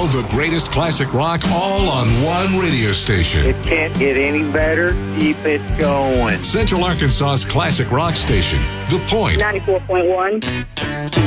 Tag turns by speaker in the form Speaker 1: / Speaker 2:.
Speaker 1: All the greatest classic rock all on one radio station.
Speaker 2: It can't get any better. Keep it going.
Speaker 1: Central Arkansas's classic rock station, The Point.
Speaker 3: 94.1.